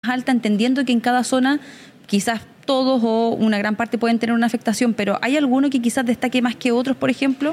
alta, entendiendo que en cada zona quizás todos o una gran parte pueden tener una afectación, pero ¿hay alguno que quizás destaque más que otros, por ejemplo?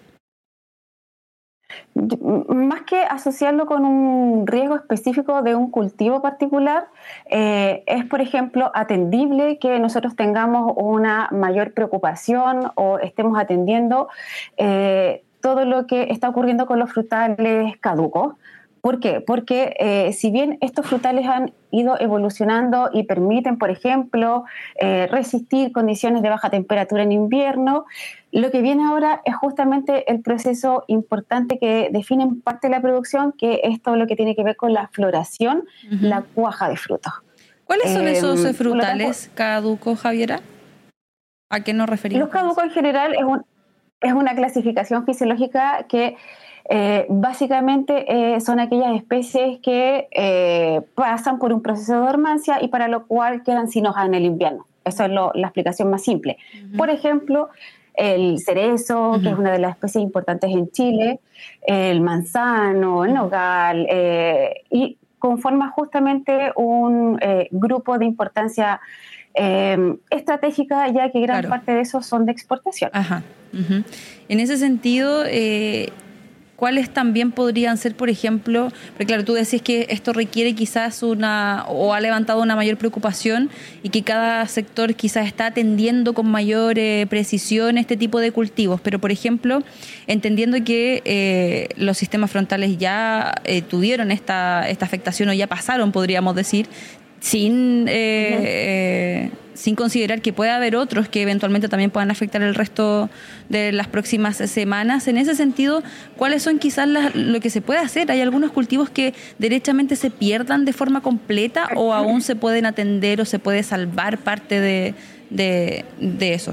Más que asociarlo con un riesgo específico de un cultivo particular, es, por ejemplo, atendible que nosotros tengamos una mayor preocupación o estemos atendiendo todo lo que está ocurriendo con los frutales caducos. ¿Por qué? Porque si bien estos frutales han ido evolucionando y permiten, por ejemplo, resistir condiciones de baja temperatura en invierno, lo que viene ahora es justamente el proceso importante que define en parte la producción, que es todo lo que tiene que ver con la floración, la cuaja de frutos. ¿Cuáles son esos Por lo frutales caducos, Javiera? ¿A qué nos referimos? Los caducos en general es una clasificación fisiológica que básicamente son aquellas especies que pasan por un proceso de dormancia y para lo cual quedan sin hoja en el invierno. Esa es la explicación más simple. Por ejemplo, el cerezo, que es una de las especies importantes en Chile, el manzano, el nogal, y conforma justamente un grupo de importancia estratégica, ya que gran parte de esos son de exportación. Ajá. En ese sentido, ¿cuáles también podrían ser, por ejemplo, porque claro, tú decís que esto requiere quizás o ha levantado una mayor preocupación y que cada sector quizás está atendiendo con mayor precisión este tipo de cultivos, pero por ejemplo, entendiendo que los sistemas frontales ya tuvieron esta afectación o ya pasaron, podríamos decir, sin considerar que pueda haber otros que eventualmente también puedan afectar el resto de las próximas semanas. En ese sentido, ¿cuáles son quizás lo que se puede hacer? ¿Hay algunos cultivos que derechamente se pierdan de forma completa o aún se pueden atender o se puede salvar parte de eso?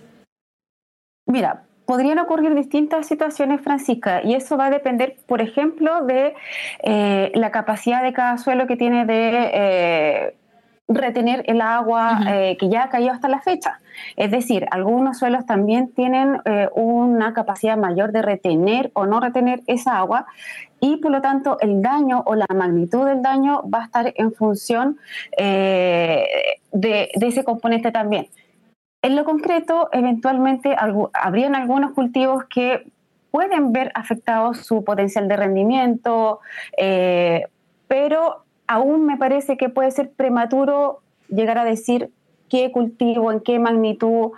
Mira, podrían ocurrir distintas situaciones, Francisca, y eso va a depender, por ejemplo, de la capacidad de cada suelo que tiene de retener el agua que ya ha caído hasta la fecha. Es decir, algunos suelos también tienen una capacidad mayor de retener o no retener esa agua y por lo tanto el daño o la magnitud del daño va a estar en función de ese componente también. En lo concreto, eventualmente habrían algunos cultivos que pueden ver afectado su potencial de rendimiento, pero aún me parece que puede ser prematuro llegar a decir qué cultivo, en qué magnitud.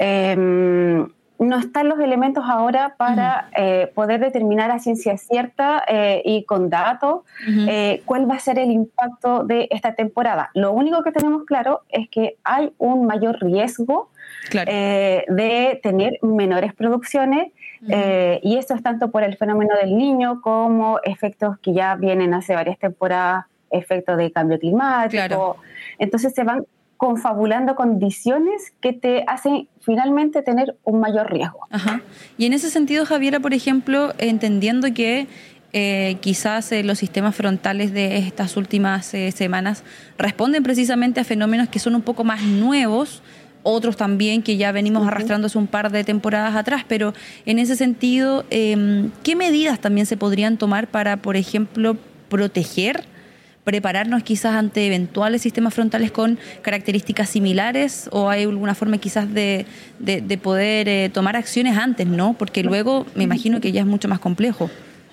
No están los elementos ahora para poder determinar a ciencia cierta y con datos cuál va a ser el impacto de esta temporada. Lo único que tenemos claro es que hay un mayor riesgo de tener menores producciones y eso es tanto por el fenómeno del Niño como efectos que ya vienen hace varias temporadas, efectos de cambio climático. Entonces se van confabulando condiciones que te hacen finalmente tener un mayor riesgo. Y en ese sentido, Javiera, por ejemplo, entendiendo que quizás los sistemas frontales de estas últimas semanas responden precisamente a fenómenos que son un poco más nuevos, otros también que ya venimos arrastrando hace un par de temporadas atrás, pero en ese sentido, ¿qué medidas también se podrían tomar para, por ejemplo, prepararnos quizás ante eventuales sistemas frontales con características similares, o hay alguna forma quizás de poder tomar acciones antes, ¿no? Porque luego me imagino que ya es mucho más complejo.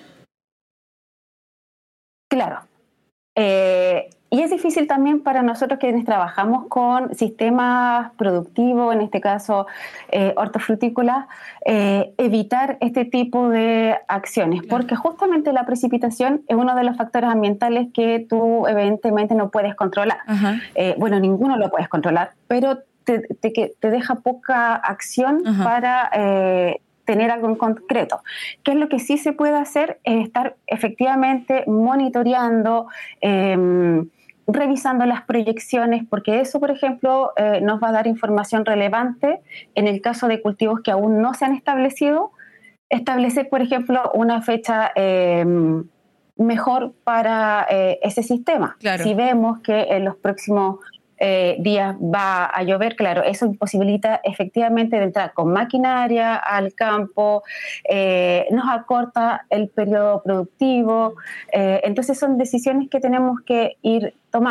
Claro. Y es difícil también para nosotros quienes trabajamos con sistemas productivos, en este caso hortofrutícolas, evitar este tipo de acciones, porque justamente la precipitación es uno de los factores ambientales que tú evidentemente no puedes controlar. Bueno, ninguno lo puedes controlar, pero te deja poca acción para tener algo en concreto. ¿Qué es lo que sí se puede hacer? Es estar efectivamente monitoreando, revisando las proyecciones, porque eso, por ejemplo, nos va a dar información relevante en el caso de cultivos que aún no se han establecido. Establecer, por ejemplo, una fecha mejor para ese sistema. Si vemos que en los próximos días va a llover, claro, eso imposibilita efectivamente de entrar con maquinaria al campo, nos acorta el periodo productivo, entonces son decisiones que tenemos que ir tomando.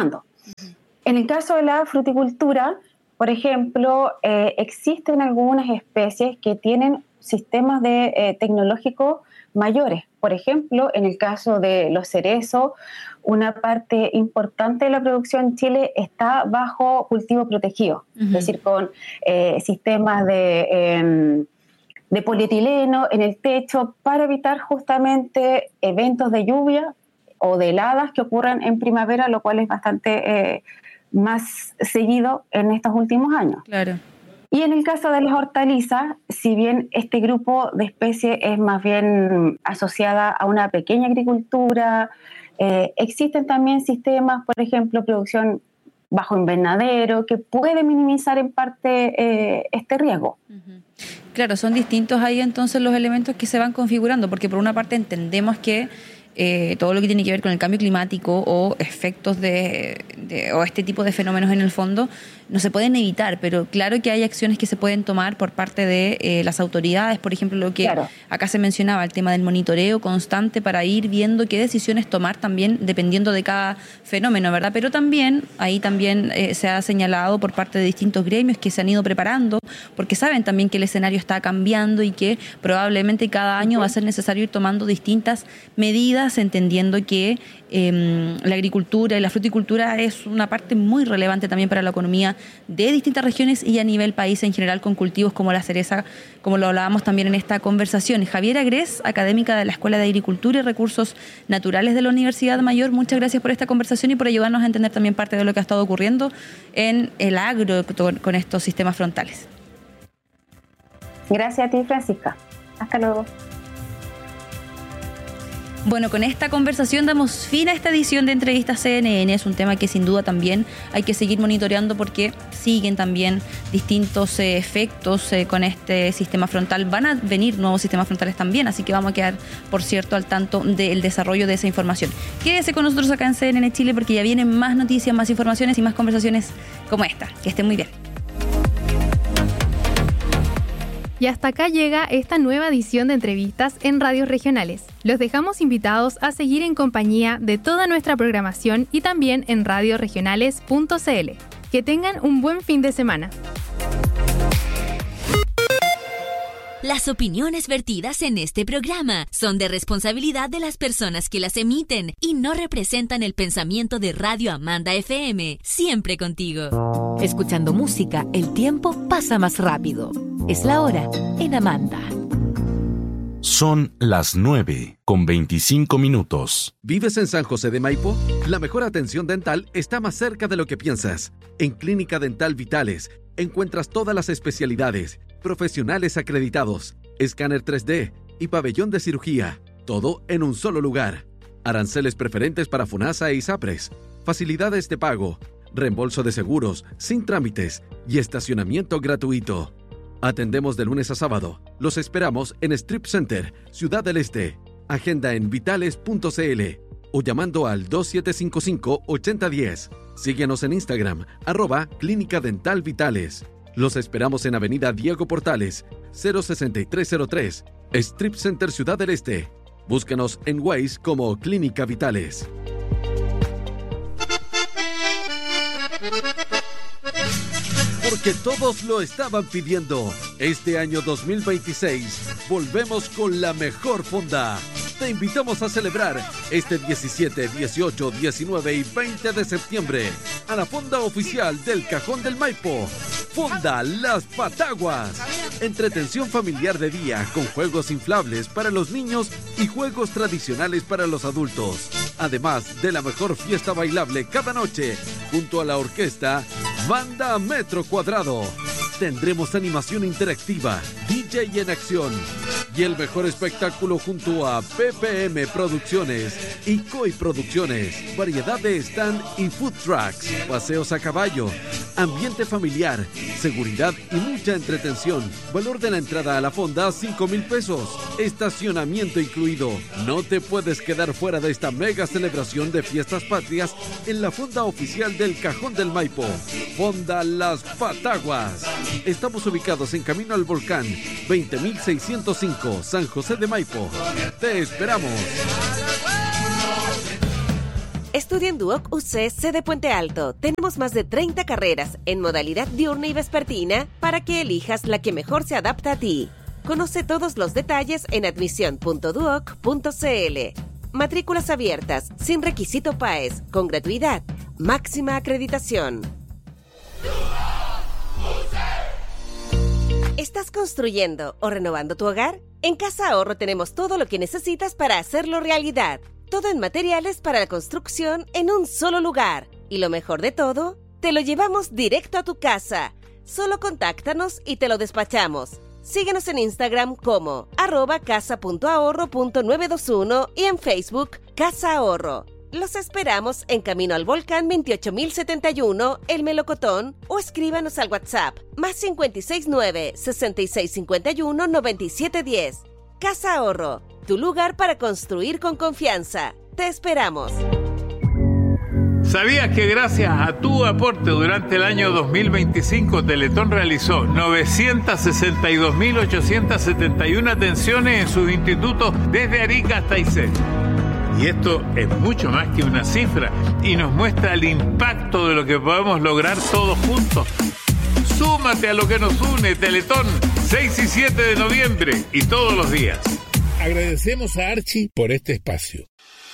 En el caso de la fruticultura, por ejemplo, existen algunas especies que tienen sistemas tecnológicos mayores. Por ejemplo, en el caso de los cerezos, una parte importante de la producción en Chile está bajo cultivo protegido, es decir, con sistemas de polietileno en el techo para evitar justamente eventos de lluvia o de heladas que ocurran en primavera, lo cual es bastante más seguido en estos últimos años. Claro. Y en el caso de las hortalizas, si bien este grupo de especies es más bien asociada a una pequeña agricultura, existen también sistemas, por ejemplo, producción bajo invernadero, que puede minimizar en parte este riesgo. Claro, son distintos ahí entonces los elementos que se van configurando, porque por una parte entendemos que todo lo que tiene que ver con el cambio climático o efectos o este tipo de fenómenos en el fondo no se pueden evitar, pero claro que hay acciones que se pueden tomar por parte de las autoridades, por ejemplo, lo que acá se mencionaba, el tema del monitoreo constante para ir viendo qué decisiones tomar también dependiendo de cada fenómeno, ¿verdad? Pero también, ahí también se ha señalado por parte de distintos gremios que se han ido preparando, porque saben también que el escenario está cambiando y que probablemente cada año va a ser necesario ir tomando distintas medidas, entendiendo que la agricultura y la fruticultura es una parte muy relevante también para la economía de distintas regiones y a nivel país en general, con cultivos como la cereza, como lo hablábamos también en esta conversación. Javiera Grez, académica de la Escuela de Agricultura y Recursos Naturales de la Universidad Mayor, muchas gracias por esta conversación y por ayudarnos a entender también parte de lo que ha estado ocurriendo en el agro con estos sistemas frontales. Gracias a ti, Francisca. Hasta luego. Bueno, con esta conversación damos fin a esta edición de Entrevistas CNN. Es un tema que sin duda también hay que seguir monitoreando porque siguen también distintos efectos con este sistema frontal. Van a venir nuevos sistemas frontales también, así que vamos a quedar, por cierto, al tanto del desarrollo de esa información. Quédese con nosotros acá en CNN Chile porque ya vienen más noticias, más informaciones y más conversaciones como esta. Que estén muy bien. Y hasta acá llega esta nueva edición de entrevistas en radios regionales. Los dejamos invitados a seguir en compañía de toda nuestra programación y también en radioregionales.cl. Que tengan un buen fin de semana. Las opiniones vertidas en este programa son de responsabilidad de las personas que las emiten y no representan el pensamiento de Radio Amanda FM, siempre contigo. Escuchando música, el tiempo pasa más rápido. Es la hora en Amanda. Son las 9:25. ¿Vives en San José de Maipo? La mejor atención dental está más cerca de lo que piensas. En Clínica Dental Vitales encuentras todas las especialidades, profesionales acreditados, escáner 3D y pabellón de cirugía. Todo en un solo lugar. Aranceles preferentes para FONASA e ISAPRES. Facilidades de pago, reembolso de seguros, sin trámites y estacionamiento gratuito. Atendemos de lunes a sábado. Los esperamos en Strip Center, Ciudad del Este. Agenda en vitales.cl o llamando al 2755-8010. Síguenos en Instagram, @Clínica Dental Vitales. Los esperamos en Avenida Diego Portales, 06303, Strip Center, Ciudad del Este. Búscanos en Waze como Clínica Vitales. Porque todos lo estaban pidiendo. Este año 2026 volvemos con la mejor fonda. Te invitamos a celebrar este 17, 18, 19 y 20 de septiembre a la fonda oficial del Cajón del Maipo. Fonda Las Pataguas. Entretención familiar de día con juegos inflables para los niños y juegos tradicionales para los adultos. Además de la mejor fiesta bailable cada noche junto a la orquesta Banda Metro Cuadrado. Tendremos animación interactiva, DJ en acción y el mejor espectáculo junto a PPM Producciones y COI Producciones. Variedad de stand y food trucks, paseos a caballo, ambiente familiar, seguridad y mucha entretención. Valor de la entrada a la fonda, 5,000 pesos. Estacionamiento incluido. No te puedes quedar fuera de esta mega celebración de fiestas patrias en la fonda oficial del Cajón del Maipo. Fonda Las Pataguas. Estamos ubicados en Camino al Volcán, 20.605, San José de Maipo. ¡Te esperamos! Estudia en Duoc UC sede Puente Alto. Tenemos más de 30 carreras en modalidad diurna y vespertina para que elijas la que mejor se adapta a ti. Conoce todos los detalles en admisión.duoc.cl. Matrículas abiertas, sin requisito PAES, con gratuidad, máxima acreditación. ¿Estás construyendo o renovando tu hogar? En Casa Ahorro tenemos todo lo que necesitas para hacerlo realidad. Todo en materiales para la construcción en un solo lugar. Y lo mejor de todo, te lo llevamos directo a tu casa. Solo contáctanos y te lo despachamos. Síguenos en Instagram como @casa.ahorro.921 y en Facebook Casa Ahorro. Los esperamos en Camino al Volcán 28071, El Melocotón, o escríbanos al WhatsApp +569 6651 9710. Casa Ahorro, tu lugar para construir con confianza. Te esperamos. ¿Sabías que gracias a tu aporte durante el año 2025 Teletón realizó 962.871 atenciones en sus institutos desde Arica hasta Aysén? Y esto es mucho más que una cifra y nos muestra el impacto de lo que podemos lograr todos juntos. Súmate a lo que nos une, Teletón, 6 y 7 de noviembre y todos los días. Agradecemos a Archie por este espacio.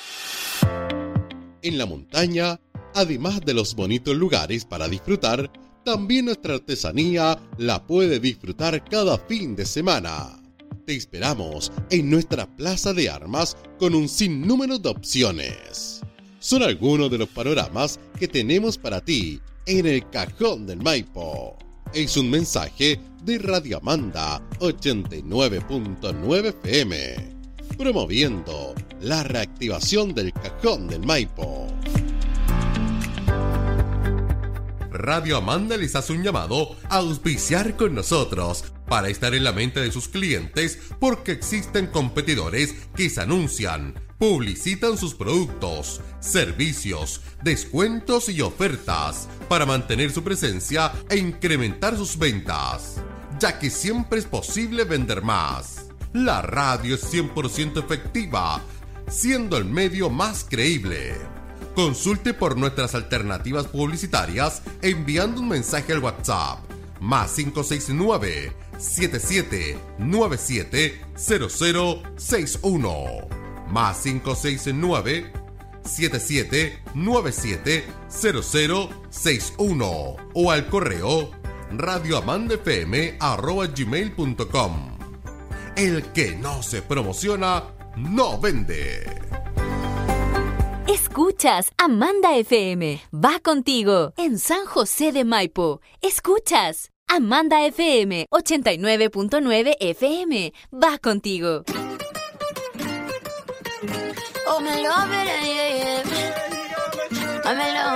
En la montaña, además de los bonitos lugares para disfrutar, también nuestra artesanía la puede disfrutar cada fin de semana. Te esperamos en nuestra plaza de armas con un sinnúmero de opciones. Son algunos de los panoramas que tenemos para ti en el Cajón del Maipo. Es un mensaje de Radio Amanda 89.9 FM, promoviendo la reactivación del Cajón del Maipo. Radio Amanda les hace un llamado a auspiciar con nosotros para estar en la mente de sus clientes, porque existen competidores que se anuncian, publicitan sus productos, servicios, descuentos y ofertas para mantener su presencia e incrementar sus ventas, ya que siempre es posible vender más. La radio es 100% efectiva, siendo el medio más creíble. Consulte por nuestras alternativas publicitarias enviando un mensaje al WhatsApp +569 7797 0061 +569 7797 0061 o al correo radioamandafm@gmail.com. El que no se promociona no vende. Escuchas Amanda FM, va contigo en San José de Maipo. Escuchas Amanda FM 89.9 FM, va contigo. Oh, me love it, yeah, yeah. I'm in love.